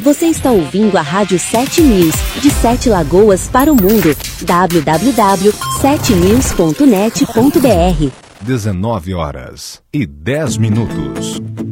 Você está ouvindo a Rádio 7 News, de 7 Lagoas para o mundo. www.7news.net.br 19h10.